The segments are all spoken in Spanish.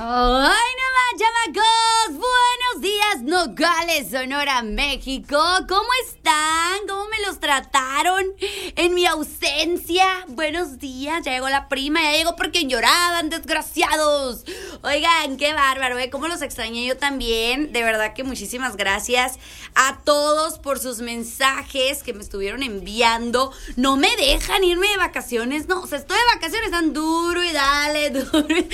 ¡Ay, no más, chamacos! ¡Buenos días, Nogales, Sonora, México! ¿Cómo están? ¿Cómo me los trataron en mi ausencia? Buenos días, ya llegó la prima, ya llegó porque lloraban, desgraciados. Oigan, qué bárbaro, ¿eh? Cómo los extrañé yo también. De verdad que muchísimas gracias a todos por sus mensajes que me estuvieron enviando. No me dejan irme de vacaciones, no. O sea, estoy de vacaciones, tan duro y dale, duro y...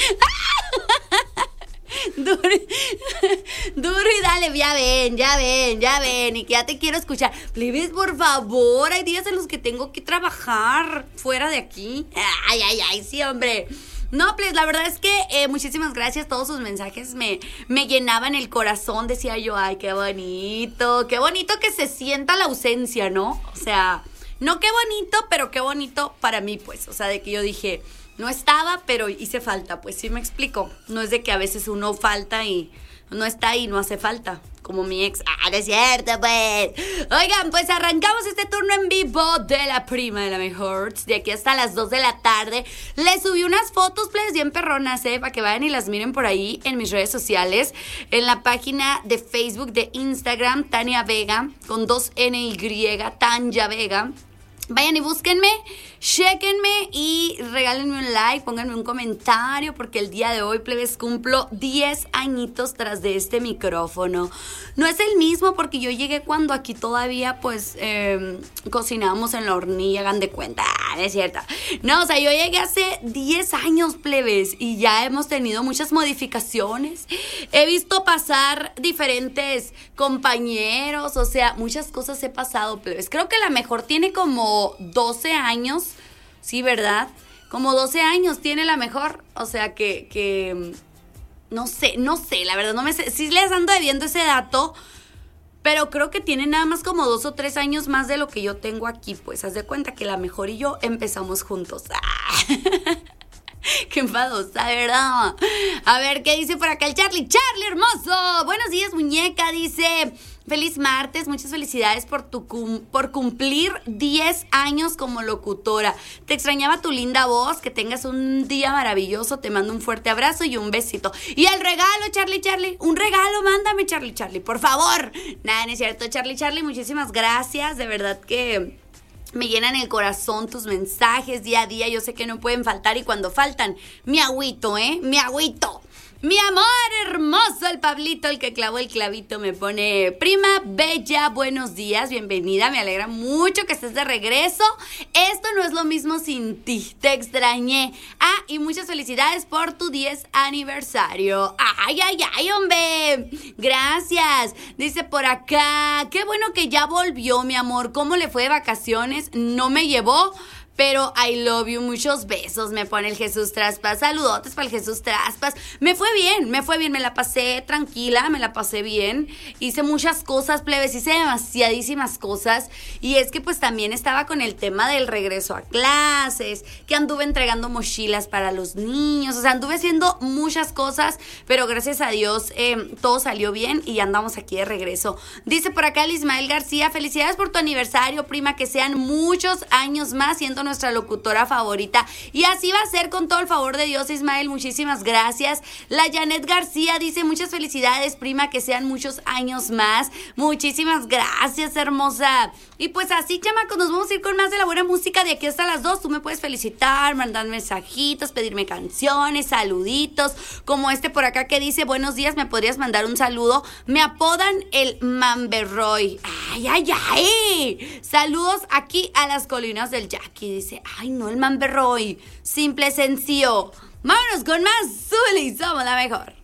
Duro y dale, ya ven, y que ya te quiero escuchar. Plebes, por favor, hay días en los que tengo que trabajar fuera de aquí. Ay, sí, hombre. No, pues la verdad es que muchísimas gracias, todos sus mensajes me llenaban el corazón, decía yo, ay, qué bonito que se sienta la ausencia, ¿no? O sea, no qué bonito, pero qué bonito para mí, pues, o sea, de que yo dije... No estaba, pero hice falta, pues sí me explico. No es de que a veces uno falta y no está y no hace falta, como mi ex. No es cierto, pues. Oigan, pues arrancamos este turno en vivo de la prima de la mejor. De aquí hasta las 2 de la tarde. Les subí unas fotos, pues, bien perronas, para que vayan y las miren por ahí en mis redes sociales. En la página de Facebook, de Instagram, Tania Vega, con 2 NY, Tanya Vega. Vayan y búsquenme, chéquenme y regálenme un like, pónganme un comentario, porque el día de hoy, plebes, cumplo 10 añitos tras de este micrófono. No es el mismo porque yo llegué cuando aquí todavía, pues, cocinábamos en la hornilla, hagan de cuenta, no es cierto. No, o sea, yo llegué hace 10 años, plebes, y ya hemos tenido muchas modificaciones. He visto pasar diferentes compañeros, o sea, muchas cosas he pasado, plebes. Creo que la mejor tiene como 12 años, sí, ¿verdad? Como 12 años tiene la mejor, o sea que no sé, la verdad no me sé, sí les ando debiendo ese dato, pero creo que tiene nada más como 2 o 3 años más de lo que yo tengo aquí, pues, haz de cuenta que la mejor y yo empezamos juntos. Qué enfadosa, ¿verdad? A ver, ¿qué dice por acá el Charlie? ¡Charlie, hermoso! Buenos días, muñeca, dice... Feliz martes, muchas felicidades por cumplir 10 años como locutora. Te extrañaba tu linda voz, que tengas un día maravilloso, te mando un fuerte abrazo y un besito. Y el regalo, Charlie, un regalo, mándame, Charlie, por favor. Nada, no es cierto, Charlie, muchísimas gracias, de verdad que... Me llenan el corazón tus mensajes día a día, yo sé que no pueden faltar y cuando faltan, me agüito, me agüito. Mi amor hermoso, el Pablito, el que clavó el clavito, me pone: prima bella, buenos días, bienvenida, me alegra mucho que estés de regreso. Esto no es lo mismo sin ti, te extrañé. Y muchas felicidades por tu 10 aniversario. Ay, hombre, gracias. Dice por acá, qué bueno que ya volvió, mi amor. ¿Cómo le fue de vacaciones? No me llevó, pero I love you, muchos besos, me pone el Jesús Traspas. Saludotes para el Jesús Traspas. Me fue bien, me la pasé tranquila, me la pasé bien. Hice muchas cosas, plebes, hice demasiadísimas cosas. Y es que pues también estaba con el tema del regreso a clases, que anduve entregando mochilas para los niños. O sea, anduve haciendo muchas cosas, pero gracias a Dios todo salió bien y andamos aquí de regreso. Dice por acá el Ismael García: felicidades por tu aniversario, prima, que sean muchos años más siendo nuestra locutora favorita, y así va a ser con todo el favor de Dios, Ismael, muchísimas gracias. La Janet García dice: muchas felicidades, prima, que sean muchos años más. Muchísimas gracias, hermosa. Y pues así, chamacos, nos vamos a ir con más de la buena música de aquí hasta las 2. Tú me puedes felicitar, mandar mensajitos, pedirme canciones, saluditos, como este por acá que dice: buenos días, ¿me podrías mandar un saludo? Me apodan el Mamberroy. Ay. Saludos aquí a las colinas del Jackie. Dice: ay, no, el Mamberroy. Simple, sencillo. Vámonos con más. Súbele y somos la mejor.